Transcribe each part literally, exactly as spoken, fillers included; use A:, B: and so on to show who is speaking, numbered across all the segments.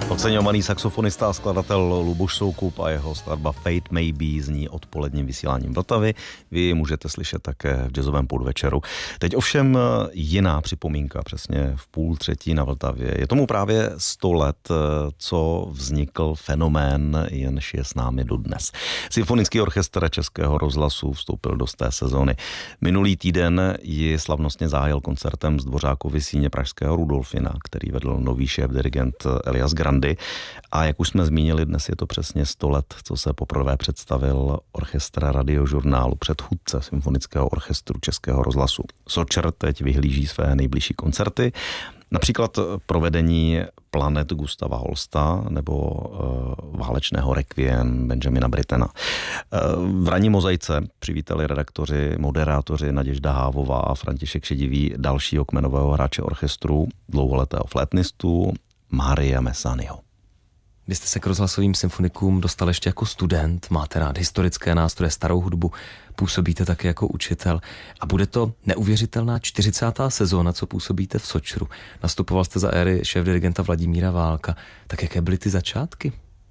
A: Oceňovaný saxofonista a skladatel Luboš Soukup a jeho skladba Fate Maybe zní odpoledním vysíláním Vltavy. Vy ji můžete slyšet také v jazzovém podvečeru. Teď ovšem jiná připomínka, přesně v půl třetí na Vltavě. Je tomu právě sto let, co vznikl fenomén, jenž je s námi dodnes. Symfonický orchestr Českého rozhlasu vstoupil do té sezóny. Minulý týden ji slavnostně zahájil koncertem z Dvořákovy síně pražského Rudolfina, který vedl nový šéf dirigent Elias Grandy. A jak už jsme zmínili, dnes je to přesně sto let, co se poprvé představil orchestr Radiožurnálu, předchůdce Symfonického orchestru Českého rozhlasu. Sočer teď vyhlíží své nejbližší koncerty, například provedení Planet Gustava Holsta nebo uh, válečného Requiem Benjamina Brittena. Uh, v ranní mozaice přivítali redaktoři, moderátoři Naděžda Hávová a František Šedivý dalšího kmenového hráče orchestru, dlouholetého flétnistu Mária Messaniho.
B: Vy jste se k rozhlasovým symfonikům dostal ještě jako student, máte rád historické nástroje, starou hudbu, působíte také jako učitel a bude to neuvěřitelná čtyřicátá sezóna, co působíte v Sočru. Nastupoval jste za éry šéfdirigenta Vladimíra Válka. Tak jaké byly ty začátky?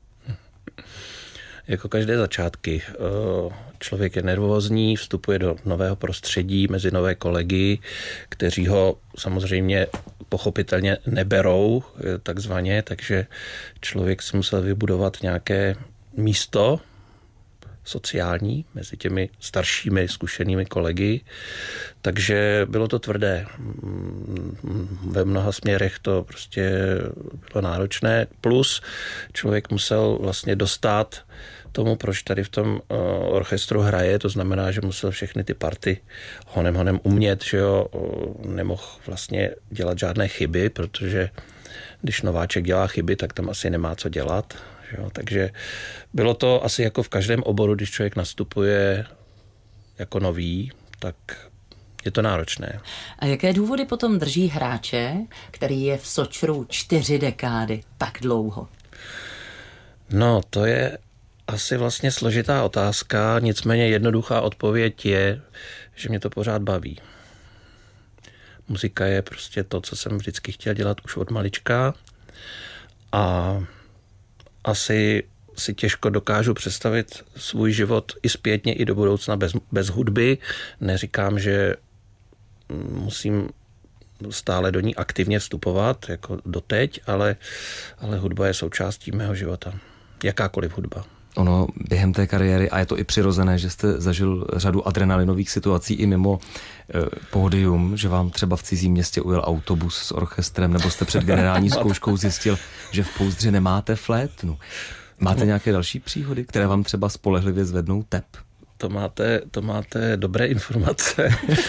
C: Jako každé začátky. Člověk je nervózní, vstupuje do nového prostředí, mezi nové kolegy, kteří ho samozřejmě pochopitelně neberou takzvaně, takže člověk si musel vybudovat nějaké místo sociální mezi těmi staršími, zkušenými kolegy, takže bylo to tvrdé. Ve mnoha směrech to prostě bylo náročné, plus člověk musel vlastně dostat tomu, proč tady v tom uh, orchestru hraje, to znamená, že musel všechny ty party honem honem umět, že jo, uh, nemohl vlastně dělat žádné chyby, protože když nováček dělá chyby, tak tam asi nemá co dělat, že jo, takže bylo to asi jako v každém oboru, když člověk nastupuje jako nový, tak je to náročné.
D: A jaké důvody potom drží hráče, který je v Sočru čtyři dekády tak dlouho?
C: No, to je asi vlastně složitá otázka, nicméně jednoduchá odpověď je, že mě to pořád baví. Muzika je prostě to, co jsem vždycky chtěl dělat už od malička a asi si těžko dokážu představit svůj život i zpětně, i do budoucna bez, bez hudby. Neříkám, že musím stále do ní aktivně vstupovat, jako doteď, ale, ale hudba je součástí mého života. Jakákoliv hudba.
B: Ono během té kariéry, a je to i přirozené, že jste zažil řadu adrenalinových situací i mimo eh, pódium, že vám třeba v cizím městě ujel autobus s orchestrem, nebo jste před generální zkouškou zjistil, že v Pouzdři nemáte flétnu. Máte nějaké další příhody, které vám třeba spolehlivě zvednou tep?
C: To máte, to máte dobré informace.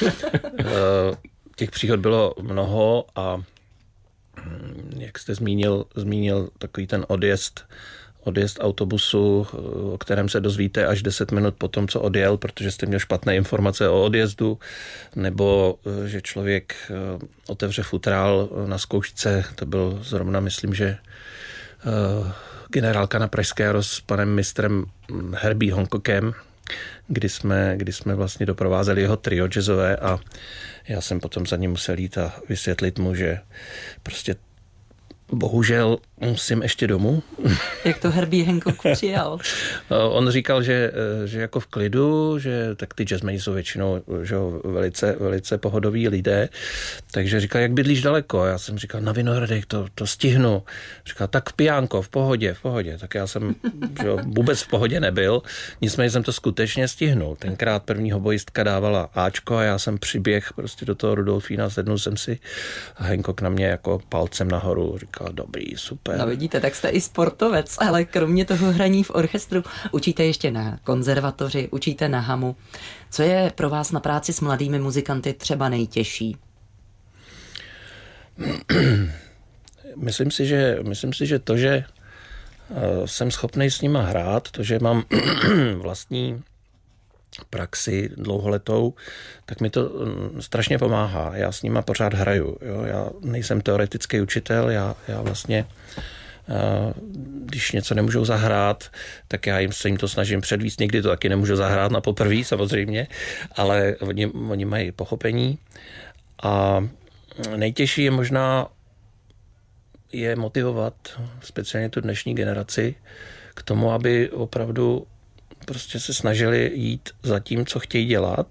C: Těch příhod bylo mnoho a jak jste zmínil, zmínil takový ten odjezd odjezd autobusu, o kterém se dozvíte až deset minut po tom, co odjel, protože jste měl špatné informace o odjezdu, nebo že člověk otevře futrál na zkoušce, to byl zrovna, myslím, že generálka na Pražské jaro s panem mistrem Herbie Hancockem, kdy jsme, kdy jsme vlastně doprovázeli jeho trio jazzové a já jsem potom za ním musel jít a vysvětlit mu, že prostě bohužel musím ještě domů.
D: Jak to Herbie Hancock přijal?
C: On říkal, že, že jako v klidu, že tak ty jazzmeni jsou většinou že velice, velice pohodoví lidé, takže říkal, jak bydlíš daleko? Já jsem říkal, na Vinohradech, to, to stihnu. Říkal, tak v Pijánko, v pohodě, v pohodě. Tak já jsem že vůbec v pohodě nebyl, nicméně jsem to skutečně stihnul. Tenkrát první hoboistka dávala áčko a já jsem přiběh prostě do toho Rudolfína, sednul jsem si a Hancock na mě jako palcem nahoru říkal, dobrý, super.
D: No vidíte, tak jste i sportovec, ale kromě toho hraní v orchestru učíte ještě na konzervatoři, učíte na hamu. Co je pro vás na práci s mladými muzikanty třeba nejtěžší?
C: Myslím si, že, myslím si, že to, že jsem schopný s nima hrát, to, že mám vlastní praxi dlouholetou, tak mi to strašně pomáhá. Já s nima pořád hraju. Jo? Já nejsem teoretický učitel, já, já vlastně když něco nemůžou zahrát, tak já jim se jim to snažím předvíst. Někdy to taky nemůžu zahrát na poprví, samozřejmě, ale oni, oni mají pochopení. A nejtěžší je možná je motivovat speciálně tu dnešní generaci k tomu, aby opravdu prostě se snažili jít za tím, co chtějí dělat.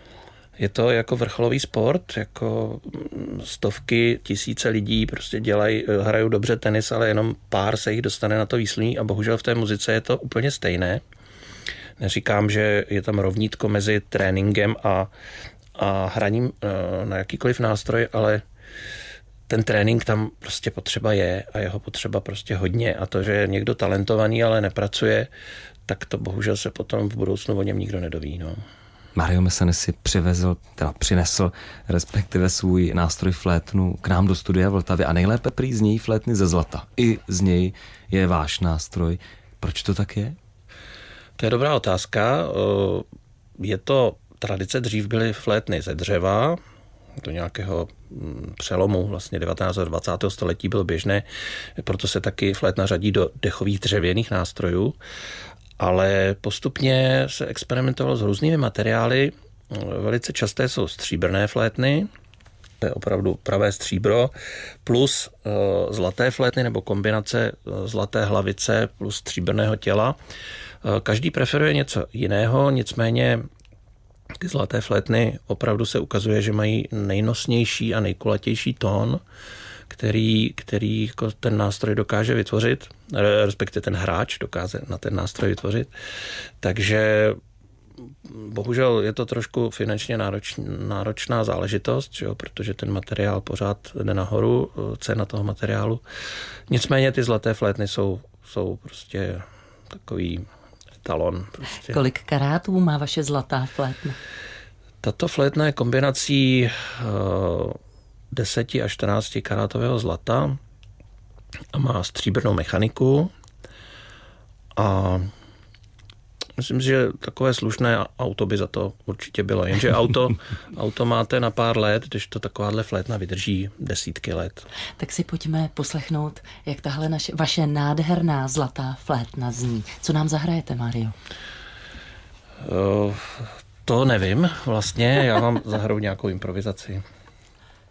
C: Je to jako vrcholový sport, jako stovky, tisíce lidí prostě dělají, hrajou dobře tenis, ale jenom pár se jich dostane na to výsluní a bohužel v té muzice je to úplně stejné. Neříkám, že je tam rovnítko mezi tréninkem a, a hraním na jakýkoliv nástroj, ale ten trénink tam prostě potřeba je a jeho potřeba prostě hodně. A to, že je někdo talentovaný, ale nepracuje, tak to bohužel se potom v budoucnu o něm nikdo nedoví. No.
B: Mario Mesanis si přivezl, teda přinesl respektive svůj nástroj flétnu k nám do studia v Vltavě a nejlépe prý z něj flétny ze zlata. I z něj je váš nástroj. Proč to tak je?
C: To je dobrá otázka. Je to tradice, dřív byly flétny ze dřeva, do nějakého přelomu vlastně devatenáctého a dvacátého století bylo běžné, proto se taky flétna řadí do dechových dřevěných nástrojů, ale postupně se experimentovalo s různými materiály. Velice časté jsou stříbrné flétny, to je opravdu pravé stříbro, plus zlaté flétny nebo kombinace zlaté hlavice plus stříbrného těla. Každý preferuje něco jiného, nicméně ty zlaté flétny opravdu se ukazuje, že mají nejnosnější a nejkulatější tón, který, který jako ten nástroj dokáže vytvořit, respektive ten hráč dokáže na ten nástroj vytvořit. Takže bohužel je to trošku finančně náročná, náročná záležitost, že jo, protože ten materiál pořád jde nahoru, cena toho materiálu. Nicméně ty zlaté flétny jsou, jsou prostě takový talon. Prostě.
D: Kolik karátů má vaše zlatá flétna?
C: Tato flétna je kombinací uh, deset až čtrnáct karátového zlata a má stříbrnou mechaniku a myslím si, že takové slušné auto by za to určitě bylo, jenže auto, auto máte na pár let, když to takováhle flétna vydrží desítky let.
D: Tak si pojďme poslechnout, jak tahle naše, vaše nádherná zlatá flétna zní. Co nám zahrajete, Mario?
C: Uh, to nevím vlastně, já vám zahraju nějakou improvizaci.